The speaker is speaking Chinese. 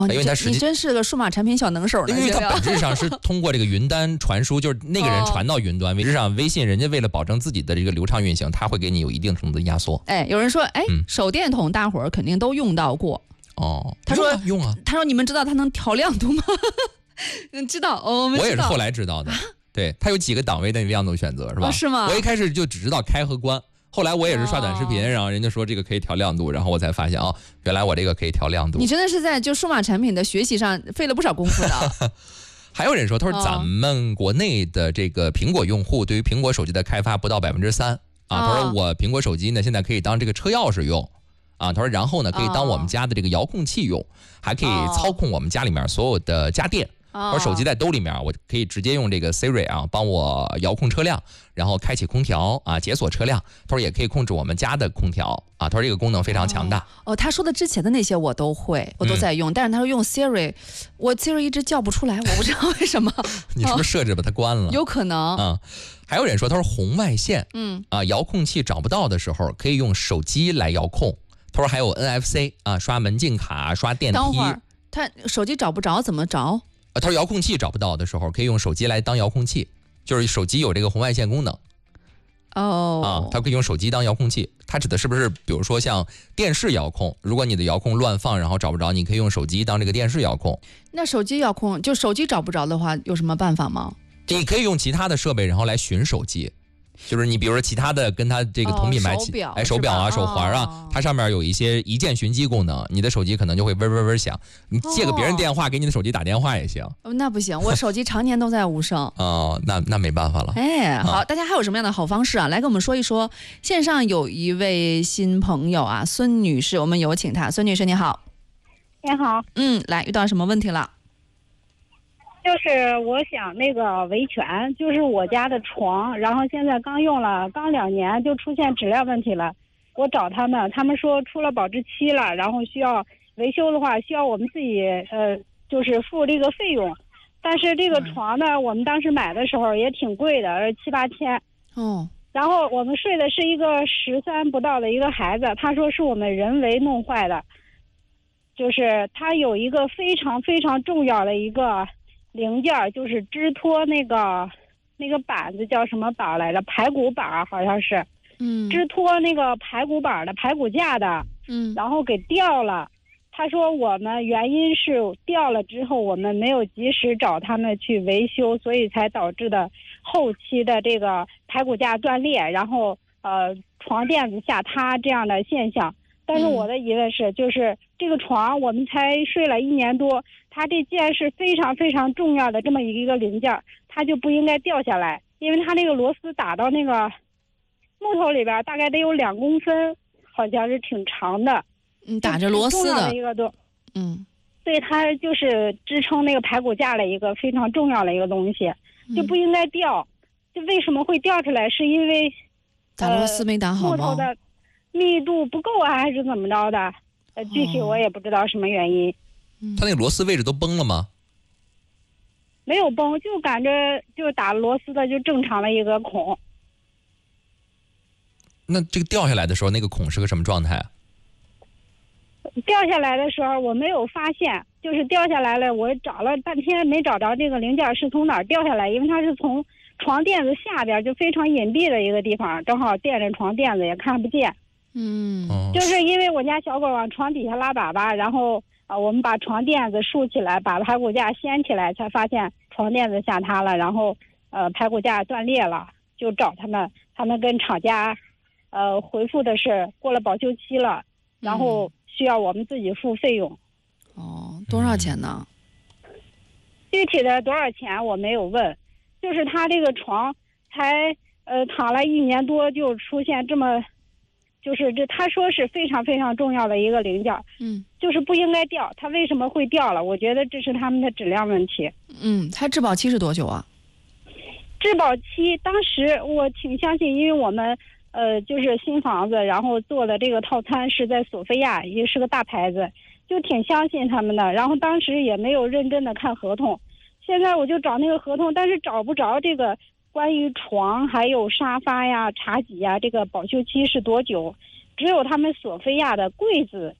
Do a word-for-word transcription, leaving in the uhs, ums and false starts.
哦、 因为它实际你真是个数码产品小能手呢。 因为它本质上是通过这个云端传输，就是那个人传到云端。本质上，微信人家为了保证自己的这个流畅运行，他会给你有一定程度的压缩。 哎，有人说，哎，嗯、手电筒大伙儿肯定都用到过。 哦， 他说用啊， 他说你们知道它能调亮度吗？嗯，知道，哦，我们知道。 我也是后来知道的。啊、对，它有几个档位的亮度选择是吧、 哦？是吗？ 我一开始就只知道开和关。后来我也是刷短视频、哦，然后人家说这个可以调亮度，然后我才发现哦，原来我这个可以调亮度。 你真的是在就数码产品的学习上费了不少功夫的。 还有人说，他说咱们国内的这个苹果用户对于苹果手机的开发不到百分之三啊。他说我苹果手机呢现在可以当这个车钥匙用啊。他说然后呢可以当我们家的这个遥控器用，还可以操控我们家里面所有的家电。我手机在兜里面，我可以直接用这个 Siri 啊，帮我遥控车辆，然后开启空调啊，解锁车辆。他说也可以控制我们家的空调啊。他说这个功能非常强大。 哦，哦他说的之前的那些我都会，我都在用，嗯、但是他说用 Siri， 我 Siri 一直叫不出来，我不知道为什么。 你是不是设置把它关了？ 有可能。 啊、嗯，还有人说，他说红外线，嗯啊，遥控器找不到的时候，可以用手机来遥控。他说还有 N F C 啊，刷门禁卡、刷电梯。 等会儿，他手机找不着怎么着？ 啊，他说遥控器找不到的时候，可以用手机来当遥控器，就是手机有这个红外线功能。 哦， 啊，它可以用手机当遥控器。它指的是不是，比如说像电视遥控？如果你的遥控乱放，然后找不着，你可以用手机当这个电视遥控。 那手机遥控，就手机找不着的话，有什么办法吗？ 你可以用其他的设备，然后来寻手机。就是你比如说其他的跟它这个同品牌， 哦、手表哎，手表啊、手环啊、哦，它上面有一些一键寻机功能，你的手机可能就会嗡嗡嗡响。你借个别人电话、哦、给你的手机打电话也行。 哦、那不行，我手机常年都在无声。 哦，那那没办法了。 哎，好、嗯，大家还有什么样的好方式啊？来跟我们说一说。线上有一位新朋友啊，孙女士，我们有请她。孙女士你好。 你好。 嗯，来，遇到什么问题了？ 就是我想那个维权，就是我家的床，然后现在刚用了刚两年就出现质量问题了。我找他们，他们说出了保质期了，然后需要维修的话需要我们自己呃就是付这个费用。但是这个床呢，我们当时买的时候也挺贵的，七八千。 哦。 然后我们睡的是一个十三不到的一个孩子，他说是我们人为弄坏的，就是他有一个非常非常重要的一个零件，就是支托那个那个板子叫什么板来着？排骨板好像是， 嗯， 支托那个排骨板的排骨架的， 嗯， 然后给掉了。他说我们原因是掉了之后我们没有及时找他们去维修，所以才导致的后期的这个排骨架断裂，然后呃床垫子下塌这样的现象。但是我的疑问是，就是这个床我们才睡了一年多，它这既然是非常非常重要的这么一个零件，它就不应该掉下来，因为它那个螺丝打到那个木头里边大概得有两公分，好像是挺长的。 嗯，打着螺丝的一个东， 嗯， 对，它就是支撑那个排骨架的一个非常重要的一个东西，就不应该掉。就为什么会掉出来？是因为打螺丝没打好吗？ 木头的密度不够啊，还是怎么着的？呃，具体我也不知道什么原因。 嗯， 它那个螺丝位置都崩了吗？ 没有崩，就感觉就打螺丝的就正常的一个孔。 那这个掉下来的时候，那个孔是个什么状态啊？ 掉下来的时候我没有发现，就是掉下来了，我找了半天没找着这个零件是从哪儿掉下来，因为它是从床垫子下边就非常隐蔽的一个地方，正好垫着床垫子也看不见。 嗯， 就是因为我家小狗往床底下拉粑粑，然后啊、呃，我们把床垫子竖起来，把排骨架掀起来，才发现床垫子下塌了，然后呃排骨架断裂了，就找他们，他们跟厂家呃回复的是过了保修期了，然后需要我们自己付费用。 哦，多少钱呢？ 具体的多少钱我没有问，就是他这个床才呃躺了一年多就出现这么。就是这，他说是非常非常重要的一个零件， 嗯， 就是不应该掉，它为什么会掉了？我觉得这是他们的质量问题。 嗯，它质保期是多久啊？ 质保期当时我挺相信，因为我们呃就是新房子，然后做的这个套餐是在索菲亚，也是个大牌子，就挺相信他们的。然后当时也没有认真的看合同，现在我就找那个合同，但是找不着这个。关于床还有沙发呀、茶几呀，这个保修期是多久？只有他们索菲亚的柜子